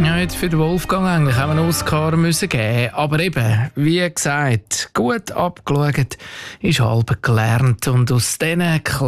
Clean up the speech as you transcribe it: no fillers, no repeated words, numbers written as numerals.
Ja, jetzt für den Wolfgang eigentlich auch einen Oscar müssen geben. Aber eben, wie gesagt, gut abgeschaut ist halb gelernt. Und aus diesen